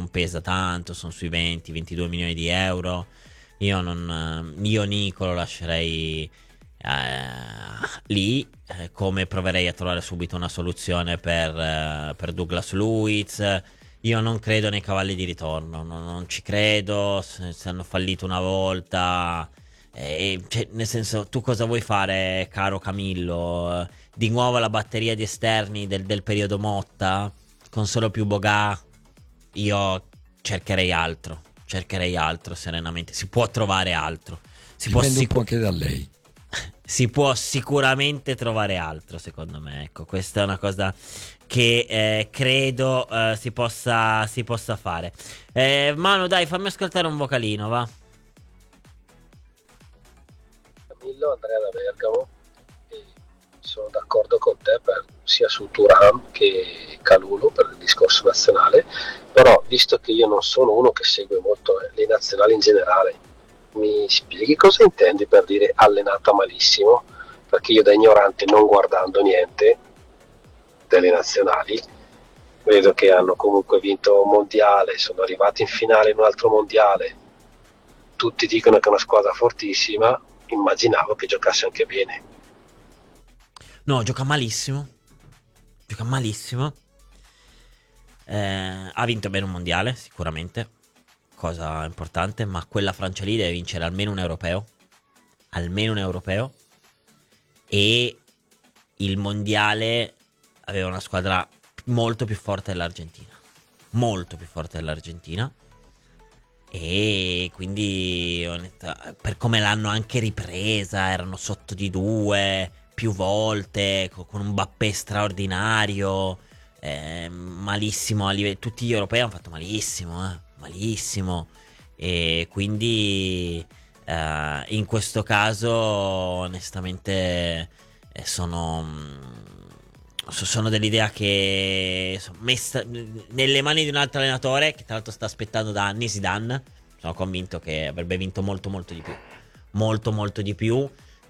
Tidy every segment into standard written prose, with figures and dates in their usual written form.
non pesa tanto, sono sui 20-22 milioni di euro. Io Nico lo lascerei lì, come proverei a trovare subito una soluzione per Douglas Luiz. Io non credo nei cavalli di ritorno, non ci credo, se hanno fallito una volta. Cioè, nel senso, tu cosa vuoi fare, caro Camillo? Di nuovo la batteria di esterni del periodo Motta, con solo più Boga? Io cercherei altro serenamente. Si può trovare altro. Si può, Dipende un po' anche da lei. si può sicuramente trovare altro, secondo me. Ecco, questa è una cosa che credo si possa fare. Manu, dai, fammi ascoltare un vocalino, va. Camillo, Andrea da Bergamo, e sono d'accordo con te sia su Thuram che Calulu per il discorso nazionale, però visto che io non sono uno che segue molto le nazionali in generale, mi spieghi cosa intendi per dire allenata malissimo? Perché io da ignorante, non guardando niente delle nazionali, vedo che hanno comunque vinto un mondiale, sono arrivati in finale in un altro mondiale, tutti dicono che è una squadra fortissima, immaginavo che giocasse anche bene. No, gioca malissimo. Gioca malissimo. Ha vinto bene un mondiale, sicuramente. Cosa importante. Ma quella Francia lì deve vincere almeno un europeo. Almeno un europeo. E il mondiale aveva una squadra molto più forte dell'Argentina. Molto più forte dell'Argentina. E quindi per come l'hanno anche ripresa, erano sotto di 2 più volte, con un Mbappé straordinario, malissimo tutti gli europei hanno fatto malissimo, malissimo. E quindi in questo caso onestamente sono dell'idea che messa nelle mani di un altro allenatore, che tra l'altro sta aspettando da anni, Zidane. Sono convinto che avrebbe vinto molto molto di più. Molto molto di più.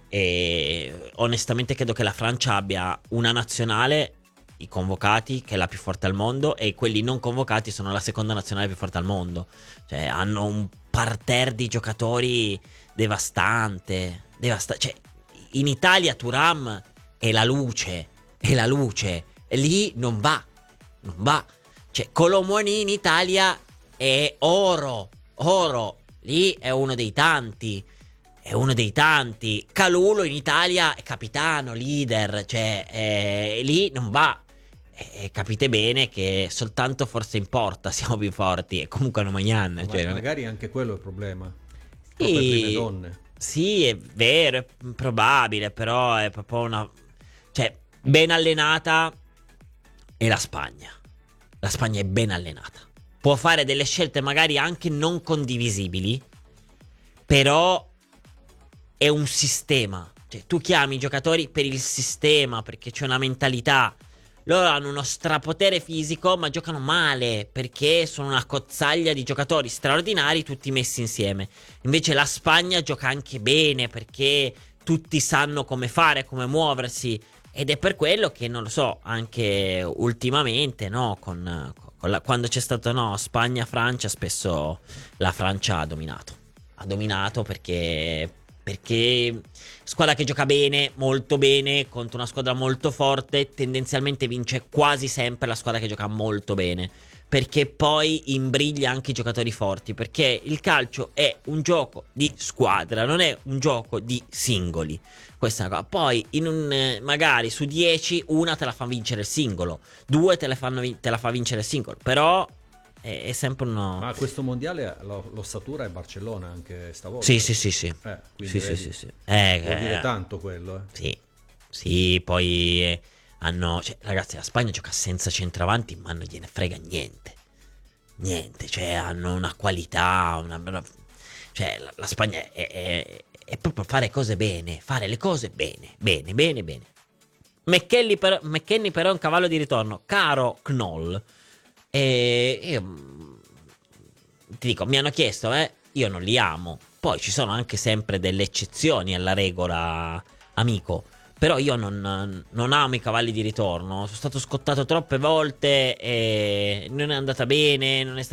E onestamente credo che la Francia abbia una nazionale, i convocati, che è la più forte al mondo, e quelli non convocati sono la seconda nazionale più forte al mondo. Cioè hanno un parterre di giocatori devastante. Cioè, in Italia Thuram è la luce. E la luce, e lì non va. Non va. Cioè, Colomoni in Italia è oro. Oro. Lì è uno dei tanti. È uno dei tanti. Calulo in Italia è capitano, leader. Cioè, lì non va. Capite bene che soltanto forse in porta siamo più forti. E comunque hanno Magnan. Cioè, magari anche quello è il problema. Troppe prime sì, donne. sì, è vero, è probabile, però è proprio una... Cioè, ben allenata è la Spagna. La Spagna è ben allenata. Può fare delle scelte magari anche non condivisibili, però è un sistema. Cioè, tu chiami i giocatori per il sistema, perché c'è una mentalità. Loro hanno uno strapotere fisico, ma giocano male, perché sono una cozzaglia di giocatori straordinari tutti messi insieme. Invece la Spagna gioca anche bene, perché tutti sanno come fare, come muoversi. Ed è per quello che, non lo so, anche ultimamente, no, quando c'è stato, no, Spagna-Francia, spesso la Francia ha dominato. Ha dominato perché squadra che gioca bene, molto bene, contro una squadra molto forte, tendenzialmente vince quasi sempre la squadra che gioca molto bene. Perché poi imbriglia anche i giocatori forti. Perché il calcio è un gioco di squadra, non è un gioco di singoli. Questa è una cosa. Poi magari su 10 una te la fa vincere il singolo, 2 te la fa vincere il singolo. Però è sempre uno... Ma questo mondiale l'ossatura è Barcellona anche stavolta. Sì, sì, sì, sì. Quindi sì, vedi, sì, sì. vuol dire tanto quello. Sì, sì, poi hanno... Cioè, ragazzi, la Spagna gioca senza centravanti, ma non gliene frega niente. Niente, cioè hanno una qualità, cioè la Spagna è proprio fare cose bene, fare le cose bene, bene, bene, bene. McKennie però è un cavallo di ritorno, caro Knoll. E io ti dico, mi hanno chiesto, io non li amo. Poi ci sono anche sempre delle eccezioni alla regola, amico. Però io non amo i cavalli di ritorno. Sono stato scottato troppe volte e non è andata bene, non è